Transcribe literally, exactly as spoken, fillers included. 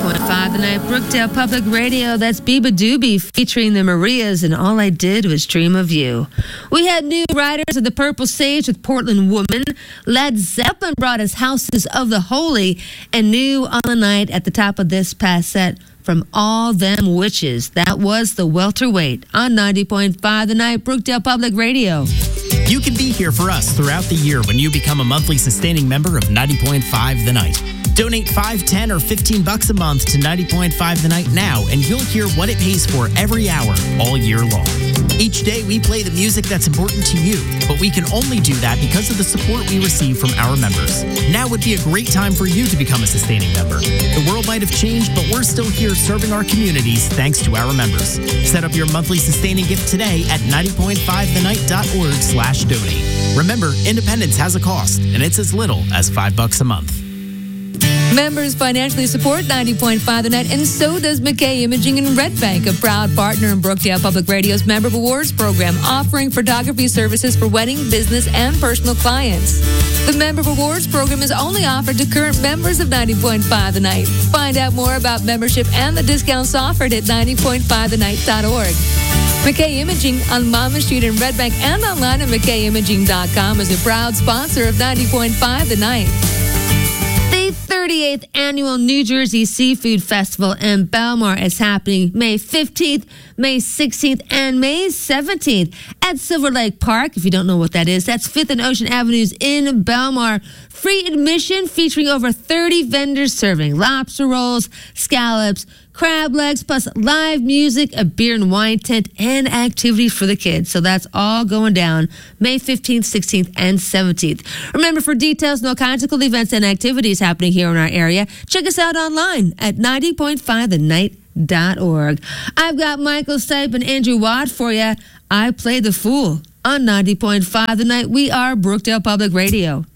point five The Night, Brookdale Public Radio. That's Biba Doobie featuring the Marias, and All I Did Was Dream of You. We had new riders of the Purple Sage with Portland Woman. Led Zeppelin brought us Houses of the Holy, and new on the night at the top of this past set from All Them Witches. That was The Welterweight on ninety point five The Night, Brookdale Public Radio. You can be here for us throughout the year when you become a monthly sustaining member of ninety point five The Night. Donate five, ten, or fifteen bucks a month to ninety point five The Night now, and you'll hear what it pays for every hour all year long. Each day, we play the music that's important to you, but we can only do that because of the support we receive from our members. Now would be a great time for you to become a sustaining member. The world might have changed, but we're still here serving our communities thanks to our members. Set up your monthly sustaining gift today at ninety point five the night dot org slash donate. Remember, independence has a cost, and it's as little as five bucks a month. Members financially support ninety point five The Night, and so does McKay Imaging in Red Bank, a proud partner in Brookdale Public Radio's Member Awards program, offering photography services for wedding, business, and personal clients. The Member Awards program is only offered to current members of ninety point five The Night. Find out more about membership and the discounts offered at ninety point five the night dot org. McKay Imaging on Monmouth Street in Red Bank and online at mckay imaging dot com is a proud sponsor of ninety point five The Night. thirty-eighth Annual New Jersey Seafood Festival in Belmar is happening May fifteenth, May sixteenth, and May seventeenth at Silver Lake Park. If you don't know what that is, that's fifth and Ocean Avenues in Belmar. Free admission featuring over thirty vendors serving lobster rolls, scallops, crab legs, plus live music, a beer and wine tent, and activities for the kids. So that's all going down May fifteenth, sixteenth, and seventeenth. Remember, for details and all kinds of cool events and activities happening here in our area, check us out online at ninety point five the night dot org. I've got Michael Stipe and Andrew Watt for you. I Play the Fool on ninety point five The Night. We are Brookdale Public Radio.